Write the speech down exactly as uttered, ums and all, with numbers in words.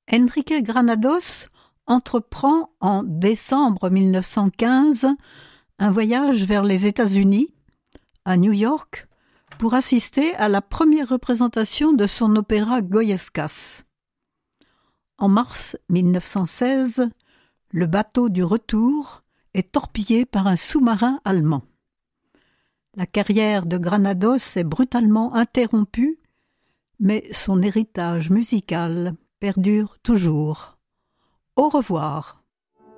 Enrique Granados entreprend en décembre mille neuf cent quinze un voyage vers les États-Unis, à New York, pour assister à la première représentation de son opéra Goyescas. En mars mille neuf cent seize, le bateau du retour est torpillé par un sous-marin allemand. La carrière de Granados est brutalement interrompue, mais son héritage musical perdure toujours. Au revoir.